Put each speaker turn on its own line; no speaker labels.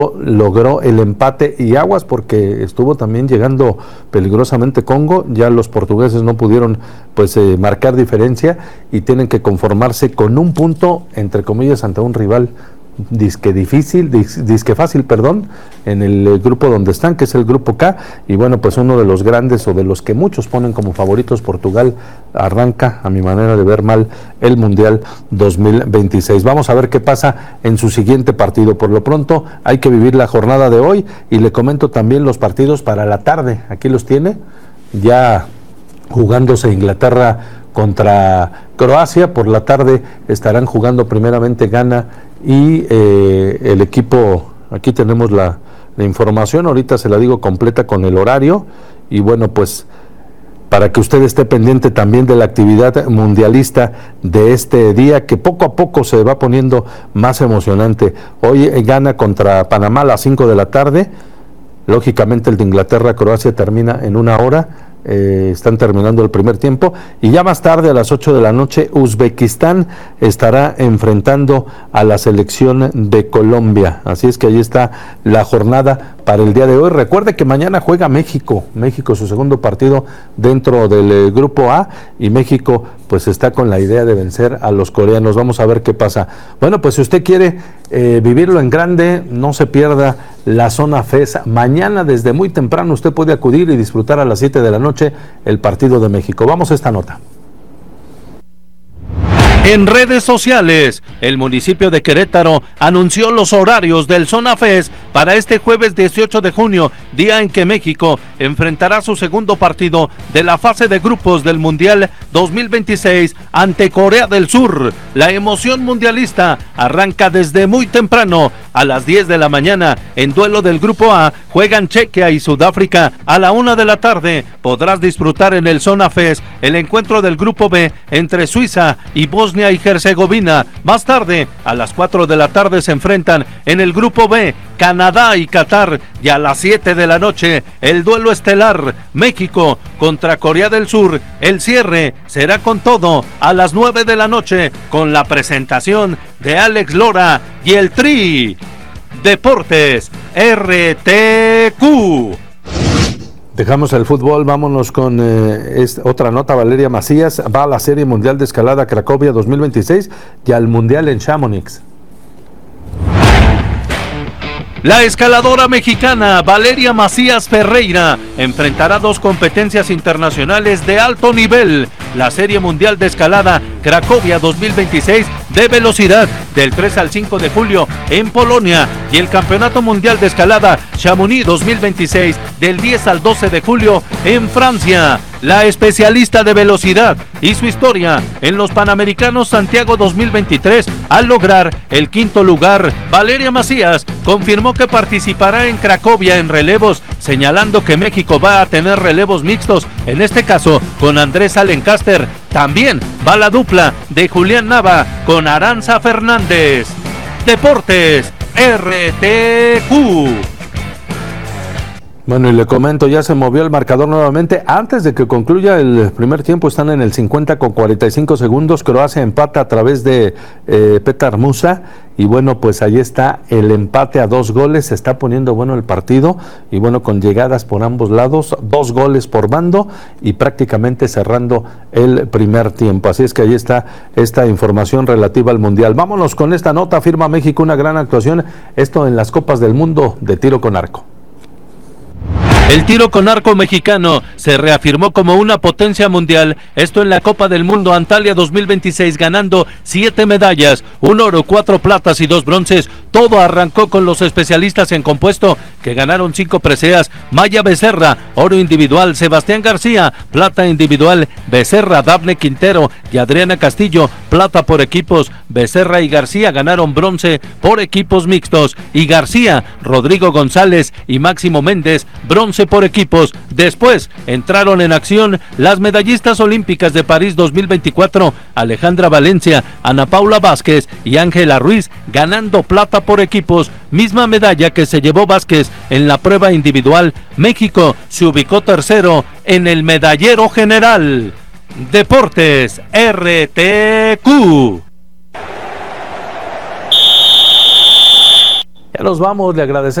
logró el empate y aguas porque estuvo también llegando peligrosamente Congo. Ya los portugueses no pudieron marcar diferencia y tienen que conformarse con un punto, entre comillas, ante un rival disque fácil, en el grupo donde están, que es el grupo K, y bueno, pues uno de los grandes o de los que muchos ponen como favoritos, Portugal, arranca, a mi manera de ver, mal el Mundial 2026. Vamos a ver qué pasa en su siguiente partido. Por lo pronto hay que vivir la jornada de hoy y le comento también los partidos para la tarde. Aquí los tiene, ya jugándose Inglaterra contra Croacia. Por la tarde estarán jugando primeramente Ghana y el equipo, aquí tenemos la información, ahorita se la digo completa con el horario, y bueno, pues para que usted esté pendiente también de la actividad mundialista de este día, que poco a poco se va poniendo más emocionante. Hoy Ghana contra Panamá a las 5 de la tarde, lógicamente el de Inglaterra-Croacia termina en 1 hora. Están terminando el primer tiempo y ya más tarde a las 8 de la noche Uzbekistán estará enfrentando a la selección de Colombia. Así es que ahí está la jornada para el día de hoy. Recuerde que mañana juega México su segundo partido dentro del grupo A, y México pues está con la idea de vencer a los coreanos. Vamos a ver qué pasa. Bueno, pues si usted quiere vivirlo en grande, no se pierda la Zona FES. Mañana desde muy temprano usted puede acudir y disfrutar a las 7 de la noche el partido de México. Vamos a esta nota.
En redes sociales, el municipio de Querétaro anunció los horarios del Zona FES para este jueves 18 de junio, día en que México enfrentará su segundo partido de la fase de grupos del Mundial 2026 ante Corea del Sur. La emoción mundialista arranca desde muy temprano. A las 10 de la mañana, en duelo del grupo A, juegan Chequia y Sudáfrica. A la 1 de la tarde, podrás disfrutar en el Zona FES el encuentro del grupo B entre Suiza y Bosnia y Herzegovina. Más tarde, a las 4 de la tarde se enfrentan en el grupo B Canadá y Qatar, y a las 7 de la noche el duelo estelar México contra Corea del Sur. El cierre será con todo a las 9 de la noche con la presentación de Alex Lora y el Tri. Deportes RTQ.
Dejamos el fútbol, vámonos con otra nota. Valeria Macías va a la Serie Mundial de Escalada Cracovia 2026 y al Mundial en Chamonix.
La escaladora mexicana Valeria Macías Ferreira enfrentará 2 competencias internacionales de alto nivel: la Serie Mundial de Escalada Cracovia 2026 de velocidad del 3 al 5 de julio en Polonia, y el Campeonato Mundial de Escalada Chamonix 2026 del 10 al 12 de julio en Francia. La especialista de velocidad hizo historia en los Panamericanos Santiago 2023 al lograr el 5º lugar. Valeria Macías confirmó que participará en Cracovia en relevos, señalando que México va a tener relevos mixtos, en este caso con Andrés Alencaster. También va la dupla de Julián Nava con Aranza Fernández. Deportes RTQ.
Bueno, y le comento, ya se movió el marcador nuevamente. Antes de que concluya el primer tiempo, están en el 50 con 45 segundos. Croacia empata a través de Petar Musa. Y bueno, pues ahí está el empate a 2 goles. Se está poniendo bueno el partido. Y bueno, con llegadas por ambos lados, 2 goles por bando y prácticamente cerrando el primer tiempo. Así es que ahí está esta información relativa al Mundial. Vámonos con esta nota. Afirma México una gran actuación. Esto en las Copas del Mundo de tiro con arco.
El tiro con arco mexicano se reafirmó como una potencia mundial, esto en la Copa del Mundo Antalya 2026, ganando 7 medallas, 1 oro, 4 platas y 2 bronces. Todo arrancó con los especialistas en compuesto, que ganaron 5 preseas: Maya Becerra, oro individual; Sebastián García, plata individual; Becerra, Dafne Quintero y Adriana Castillo, plata por equipos. Becerra y García ganaron bronce por equipos mixtos, y García, Rodrigo González y Máximo Méndez, bronce por equipos. Después entraron en acción las medallistas olímpicas de París 2024, Alejandra Valencia, Ana Paula Vázquez y Ángela Ruiz, ganando plata por equipos, misma medalla que se llevó Vázquez en la prueba individual. México se ubicó tercero en el medallero general. Deportes RTQ.
Ya nos vamos, le agradecemos.